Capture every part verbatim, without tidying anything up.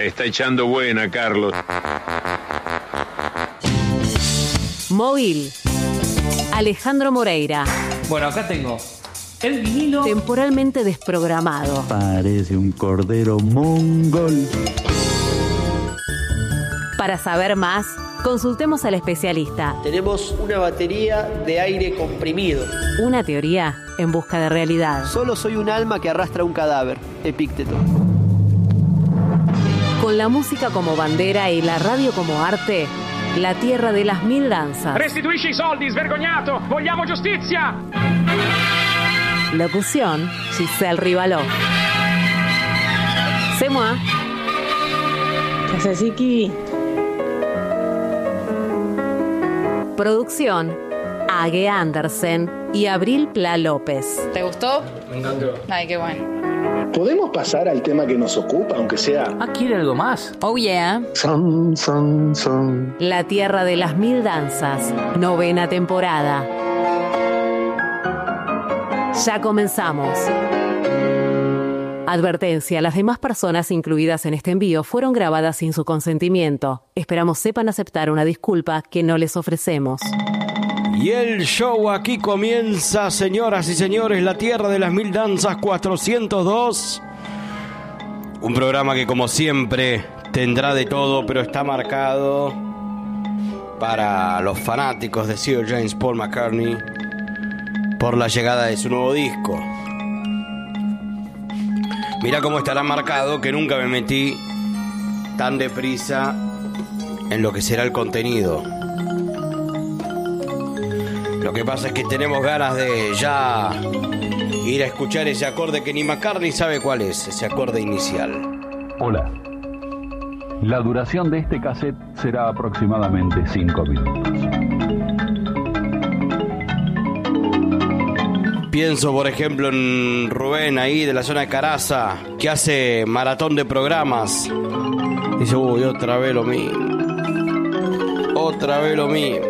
Está echando buena, Carlos. Móvil. Alejandro Moreira. Bueno, acá tengo el vinilo temporalmente desprogramado. Parece un cordero mongol. Para saber más, consultemos al especialista. Tenemos una batería de aire comprimido. Una teoría en busca de realidad. Solo soy un alma que arrastra un cadáver. Epícteto. Con la música como bandera y la radio como arte, la tierra de las mil danzas. Restituisci i soldi, svergognato! Vogliamo giustizia! Locución, Giselle Rivaló. C'est moi. Siki. Producción, Age Andersen y Abril Pla López. ¿Te gustó? Me encantó. Ay, qué bueno. ¿Podemos pasar al tema que nos ocupa, aunque sea? Ah, ¿quiere algo más? Oh yeah. Son, son, son. La tierra de las mil danzas, novena temporada. Ya comenzamos. Advertencia, las demás personas incluidas en este envío fueron grabadas sin su consentimiento. Esperamos sepan aceptar una disculpa que no les ofrecemos. Y el show aquí comienza, señoras y señores, la tierra de las mil danzas cuatrocientos dos. Un programa que, como siempre, tendrá de todo, pero está marcado para los fanáticos de Sir James Paul McCartney por la llegada de su nuevo disco. Mirá cómo estará marcado que nunca me metí tan deprisa en lo que será el contenido. Lo que pasa es que tenemos ganas de ya ir a escuchar ese acorde que ni McCartney sabe cuál es, ese acorde inicial. Hola. La duración de este cassette será aproximadamente cinco minutos. Pienso, por ejemplo, en Rubén ahí de la zona de Caraza, que hace maratón de programas. Dice, uy, otra vez lo mismo. Otra vez lo mismo.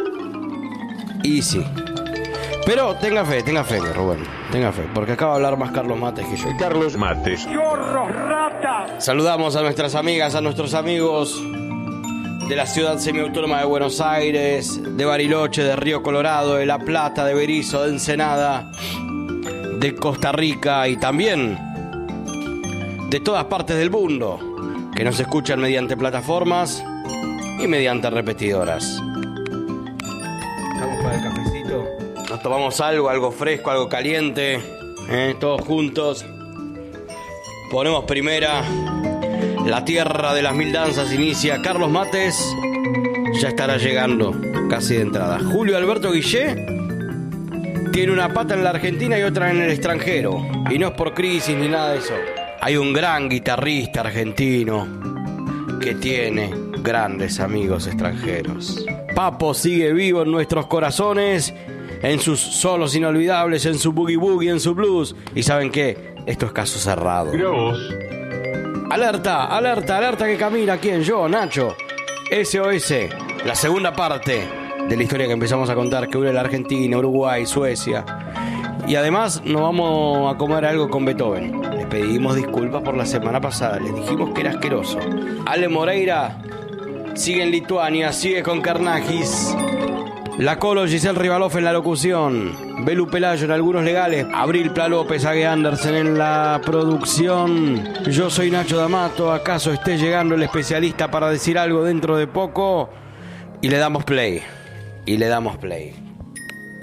Y sí. Pero tenga fe, tenga fe, Rubén. Tenga fe, porque acaba de hablar más Carlos Mates que yo. Carlos Mates. Saludamos a nuestras amigas, a nuestros amigos de la ciudad semiautónoma de Buenos Aires, de Bariloche, de Río Colorado, de La Plata, de Berizo, de Ensenada, de Costa Rica y también de todas partes del mundo, que nos escuchan mediante plataformas y mediante repetidoras. ¿Estamos para el cafecito? Nos tomamos algo, algo fresco, algo caliente, ¿eh? Todos juntos. Ponemos primera. La tierra de las mil danzas inicia. Carlos Mates ya estará llegando casi de entrada. Julio Alberto Guillé tiene una pata en la Argentina y otra en el extranjero. Y no es por crisis ni nada de eso. Hay un gran guitarrista argentino que tiene grandes amigos extranjeros. Papo sigue vivo en nuestros corazones, en sus solos inolvidables, en su boogie boogie, en su blues. Y ¿saben qué? Esto es caso cerrado. Mirá vos. Alerta, alerta, alerta que camina. ¿Quién? Yo, Nacho. S O S, la segunda parte de la historia que empezamos a contar, que une la Argentina, Uruguay, Suecia. Y además nos vamos a comer algo con Beethoven. Les pedimos disculpas por la semana pasada, les dijimos que era asqueroso. Ale Moreira sigue en Lituania, sigue con Carnagis. La Colo, Giselle Rivaló en la locución, Belu Pelayo en algunos legales, Abril Pla López, Age Andersen en la producción. Yo soy Nacho D'Amato. ¿Acaso esté llegando el especialista para decir algo dentro de poco? Y le damos play, y le damos play.